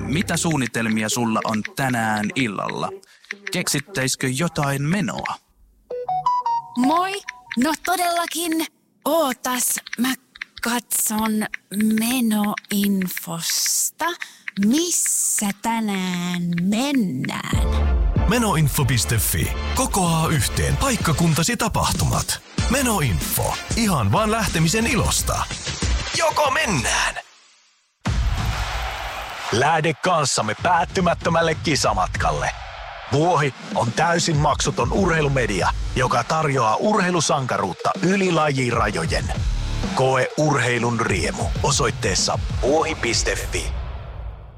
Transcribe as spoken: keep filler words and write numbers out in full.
Mitä suunnitelmia sulla on tänään illalla? Keksittäisikö jotain menoa? Moi! No todellakin. Ootas, mä katson menoinfosta. Missä tänään mennään? Menoinfo piste fi. Kokoaa yhteen paikkakuntasi tapahtumat. Menoinfo. Ihan vaan lähtemisen ilosta. Joko mennään? Lähde kanssamme päättymättömälle kisamatkalle. Vuohi on täysin maksuton urheilumedia, joka tarjoaa urheilusankaruutta yli lajirajojen. Koe urheilun riemu osoitteessa vuohi piste fi.